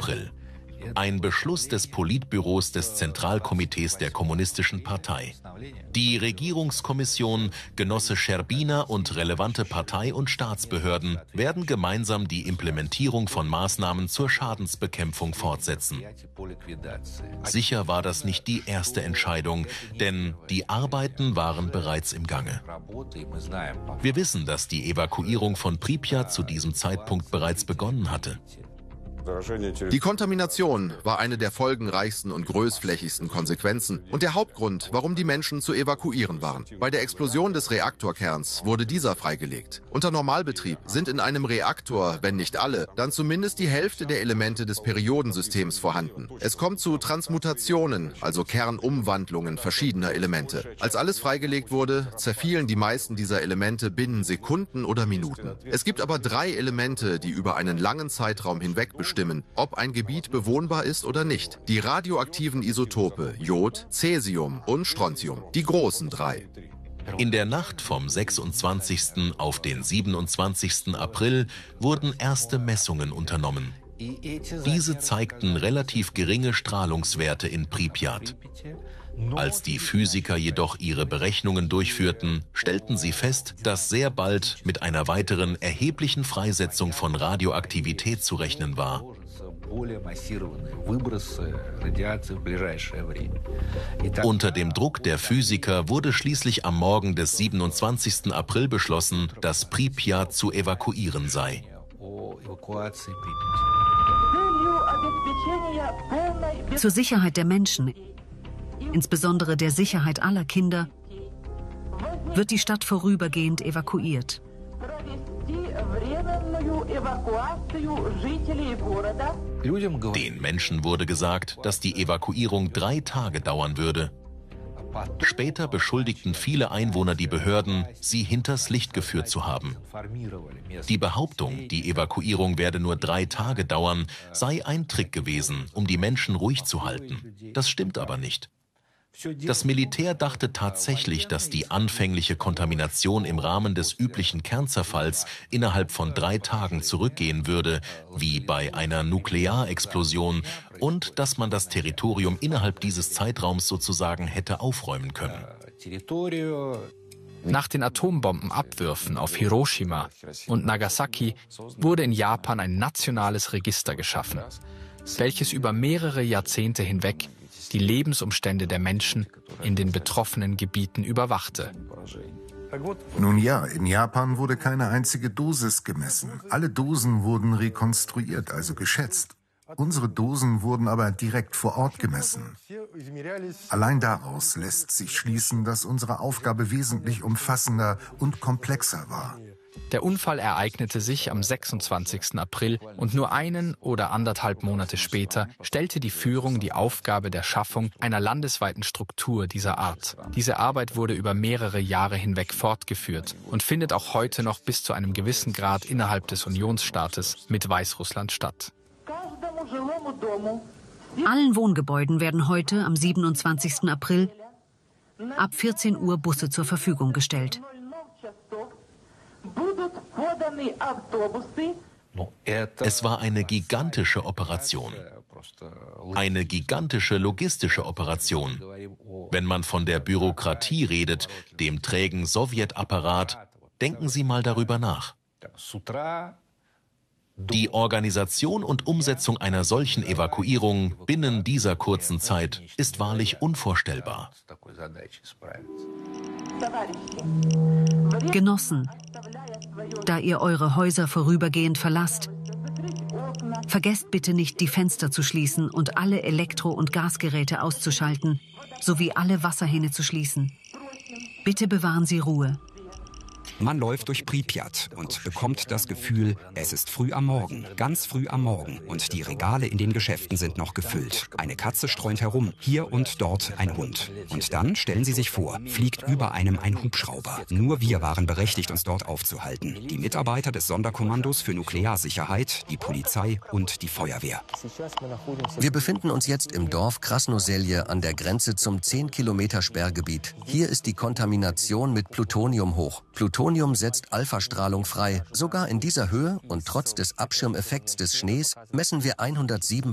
April. Ein Beschluss des Politbüros des Zentralkomitees der Kommunistischen Partei. Die Regierungskommission, Genosse Scherbina und relevante Partei- und Staatsbehörden werden gemeinsam die Implementierung von Maßnahmen zur Schadensbekämpfung fortsetzen. Sicher war das nicht die erste Entscheidung, denn die Arbeiten waren bereits im Gange. Wir wissen, dass die Evakuierung von Pripyat zu diesem Zeitpunkt bereits begonnen hatte. Die Kontamination war eine der folgenreichsten und größtflächigsten Konsequenzen und der Hauptgrund, warum die Menschen zu evakuieren waren. Bei der Explosion des Reaktorkerns wurde dieser freigelegt. Unter Normalbetrieb sind in einem Reaktor, wenn nicht alle, dann zumindest die Hälfte der Elemente des Periodensystems vorhanden. Es kommt zu Transmutationen, also Kernumwandlungen verschiedener Elemente. Als alles freigelegt wurde, zerfielen die meisten dieser Elemente binnen Sekunden oder Minuten. Es gibt aber 3 Elemente, die über einen langen Zeitraum hinweg bestimmen, ob ein Gebiet bewohnbar ist oder nicht. Die radioaktiven Isotope Jod, Cäsium und Strontium. Die großen 3. In der Nacht vom 26. auf den 27. April wurden erste Messungen unternommen. Diese zeigten relativ geringe Strahlungswerte in Pripyat. Als die Physiker jedoch ihre Berechnungen durchführten, stellten sie fest, dass sehr bald mit einer weiteren erheblichen Freisetzung von Radioaktivität zu rechnen war. Unter dem Druck der Physiker wurde schließlich am Morgen des 27. April beschlossen, dass Pripyat zu evakuieren sei. Zur Sicherheit der Menschen, insbesondere der Sicherheit aller Kinder, wird die Stadt vorübergehend evakuiert. Den Menschen wurde gesagt, dass die Evakuierung 3 Tage dauern würde. Später beschuldigten viele Einwohner die Behörden, sie hinters Licht geführt zu haben. Die Behauptung, die Evakuierung werde nur 3 Tage dauern, sei ein Trick gewesen, um die Menschen ruhig zu halten. Das stimmt aber nicht. Das Militär dachte tatsächlich, dass die anfängliche Kontamination im Rahmen des üblichen Kernzerfalls innerhalb von 3 Tagen zurückgehen würde, wie bei einer Nuklearexplosion, und dass man das Territorium innerhalb dieses Zeitraums sozusagen hätte aufräumen können. Nach den Atombombenabwürfen auf Hiroshima und Nagasaki wurde in Japan ein nationales Register geschaffen, welches über mehrere Jahrzehnte hinweg die Lebensumstände der Menschen in den betroffenen Gebieten überwachte. Nun ja, in Japan wurde keine einzige Dosis gemessen. Alle Dosen wurden rekonstruiert, also geschätzt. Unsere Dosen wurden aber direkt vor Ort gemessen. Allein daraus lässt sich schließen, dass unsere Aufgabe wesentlich umfassender und komplexer war. Der Unfall ereignete sich am 26. April und nur 1 oder 1,5 Monate später stellte die Führung die Aufgabe der Schaffung einer landesweiten Struktur dieser Art. Diese Arbeit wurde über mehrere Jahre hinweg fortgeführt und findet auch heute noch bis zu einem gewissen Grad innerhalb des Unionsstaates mit Weißrussland statt. Allen Wohngebäuden werden heute, am 27. April, ab 14 Uhr Busse zur Verfügung gestellt. Es war eine gigantische Operation. Eine gigantische logistische Operation. Wenn man von der Bürokratie redet, dem trägen Sowjetapparat, denken Sie mal darüber nach. Die Organisation und Umsetzung einer solchen Evakuierung binnen dieser kurzen Zeit ist wahrlich unvorstellbar. Genossen, da ihr eure Häuser vorübergehend verlasst, vergesst bitte nicht, die Fenster zu schließen und alle Elektro- und Gasgeräte auszuschalten, sowie alle Wasserhähne zu schließen. Bitte bewahren Sie Ruhe. Man läuft durch Pripyat und bekommt das Gefühl, es ist früh am Morgen, ganz früh am Morgen und die Regale in den Geschäften sind noch gefüllt. Eine Katze streunt herum, hier und dort ein Hund. Und dann, stellen Sie sich vor, fliegt über einem ein Hubschrauber. Nur wir waren berechtigt, uns dort aufzuhalten. Die Mitarbeiter des Sonderkommandos für Nuklearsicherheit, die Polizei und die Feuerwehr. Wir befinden uns jetzt im Dorf Krasnoselje an der Grenze zum 10-Kilometer-Sperrgebiet. Hier ist die Kontamination mit Plutonium hoch. Plutonium setzt Alphastrahlung frei. Sogar in dieser Höhe und trotz des Abschirmeffekts des Schnees messen wir 107